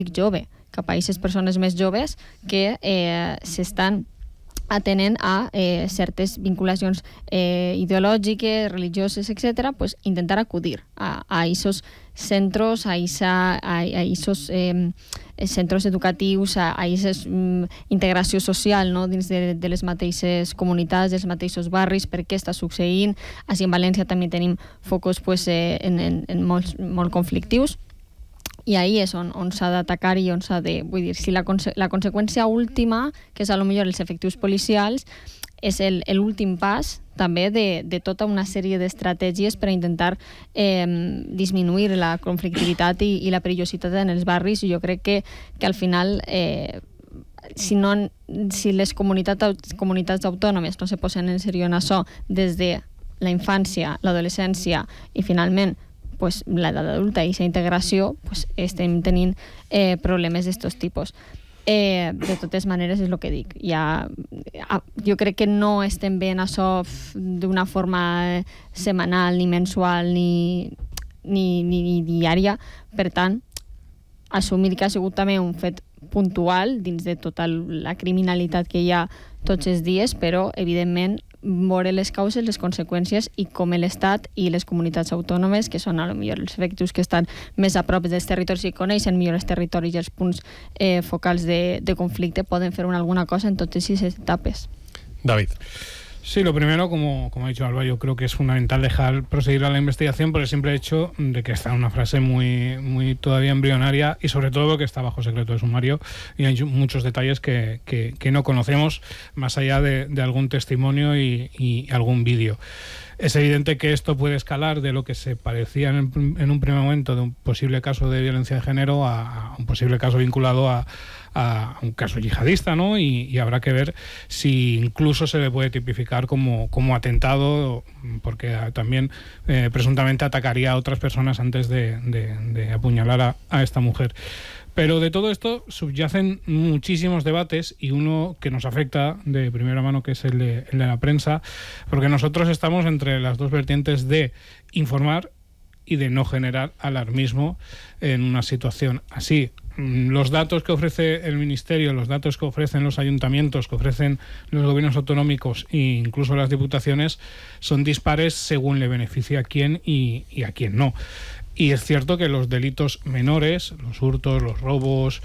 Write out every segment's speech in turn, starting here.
jove, cap a aquestes persones més joves que s'estan atenent a certes vinculacions ideològiques, religioses, etc., pues intentar acudir a esos centros, a esos centros educatius, a aquesta integració social, no?, dins de les mateixes comunitats, dels mateixos barris, per què està succeint. Així en València també tenim focus pues, en molt conflictius, i ahí és on s'ha d'atacar i on s'ha de... Vull dir, si la conseqüència última, que és a lo millor els efectius policials, és l'últim pas també de tota una sèrie d'estratègies per a intentar disminuir la conflictivitat i la perillositat en els barris. Jo crec que al final, si les comunitats autònomes no se posen en sèrio en això des de la infància, l'adolescència i finalment pues, l'edat adulta i aquesta integració, pues, estem tenint problemes d'estos tipus. De totes maneres, és el que dic. Jo crec que no estem veient això d'una forma setmanal, ni mensual, ni diària. Per tant, assumir que ha sigut també un fet puntual dins de tota la criminalitat que hi ha tots els dies, però, evidentment, veure les causes, les conseqüències i com l'Estat i les comunitats autònomes, que són a lo millor els efectius que estan més a prop dels territoris i coneixen millor els territoris i els punts focals de conflicte, poden fer alguna cosa en totes aquestes etapes. David. Sí, lo primero, como ha dicho Alba, yo creo que es fundamental dejar proseguir a la investigación por el simple hecho de que está en una fase muy todavía embrionaria y sobre todo que está bajo secreto de sumario y hay muchos detalles que no conocemos más allá de algún testimonio y algún vídeo. Es evidente que esto puede escalar de lo que se parecía en un primer momento de un posible caso de violencia de género a un posible caso vinculado a un caso yihadista, ¿no? Y habrá que ver si incluso se le puede tipificar como atentado, porque también presuntamente atacaría a otras personas antes de apuñalar a esta mujer. Pero de todo esto subyacen muchísimos debates y uno que nos afecta de primera mano, que es el de la prensa, porque nosotros estamos entre las dos vertientes de informar y de no generar alarmismo en una situación así. Los datos que ofrece el Ministerio, los datos que ofrecen los ayuntamientos, que ofrecen los gobiernos autonómicos e incluso las diputaciones son dispares según le beneficia a quién y a quién no. Y es cierto que los delitos menores, los hurtos, los robos,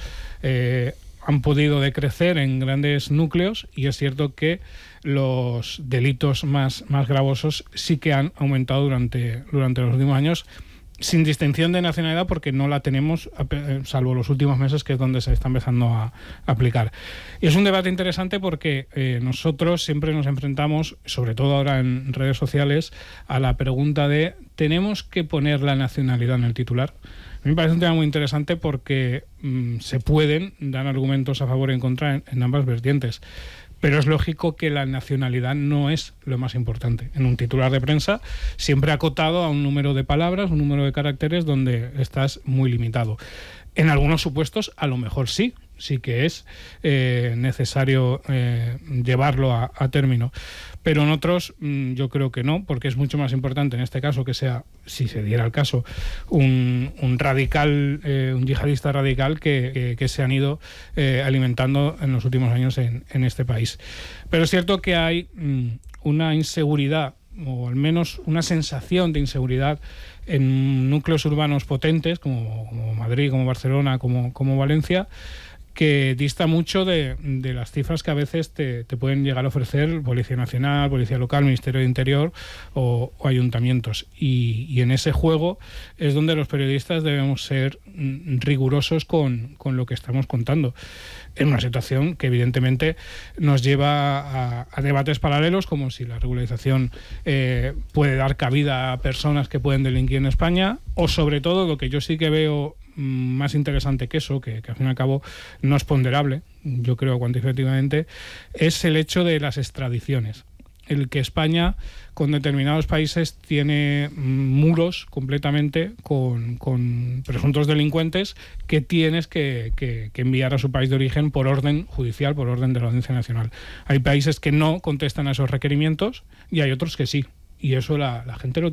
han podido decrecer en grandes núcleos y es cierto que los delitos más gravosos sí que han aumentado durante los últimos años, sin distinción de nacionalidad, porque no la tenemos, salvo los últimos meses, que es donde se está empezando a aplicar. Y es un debate interesante porque nosotros siempre nos enfrentamos, sobre todo ahora en redes sociales, a la pregunta de ¿tenemos que poner la nacionalidad en el titular? A mí me parece un tema muy interesante porque se pueden dar argumentos a favor y en contra en ambas vertientes. Pero es lógico que la nacionalidad no es lo más importante. En un titular de prensa, siempre acotado a un número de palabras, un número de caracteres donde estás muy limitado. En algunos supuestos, a lo mejor sí que es necesario llevarlo a término. Pero en otros yo creo que no, porque es mucho más importante en este caso que sea, si se diera el caso, un radical, un yihadista radical que se han ido alimentando en los últimos años en este país. Pero es cierto que hay una inseguridad, o al menos una sensación de inseguridad en núcleos urbanos potentes como Madrid, como Barcelona, como Valencia, que dista mucho de las cifras que a veces te pueden llegar a ofrecer Policía Nacional, Policía Local, Ministerio de Interior o ayuntamientos. Y en ese juego es donde los periodistas debemos ser rigurosos con lo que estamos contando. En una situación que evidentemente nos lleva a debates paralelos, como si la regularización puede dar cabida a personas que pueden delinquir en España, o sobre todo lo que yo sí que veo más interesante que eso, que al fin y al cabo no es ponderable, yo creo cuantitativamente, es el hecho de las extradiciones. El que España con determinados países tiene muros completamente con presuntos delincuentes que tienes que enviar a su país de origen por orden judicial, por orden de la Audiencia Nacional. Hay países que no contestan a esos requerimientos y hay otros que sí. Y eso la gente lo